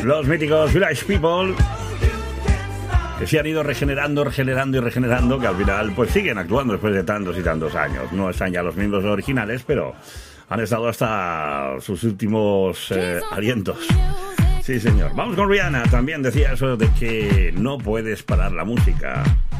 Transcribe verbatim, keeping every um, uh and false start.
los míticos Village People, que se han ido regenerando, regenerando y regenerando, que al final pues siguen actuando después de tantos y tantos años. No están ya los miembros originales, pero han estado hasta sus últimos eh, alientos. Sí, señor. Vamos con Rihanna. También decía eso de que no puedes parar la música.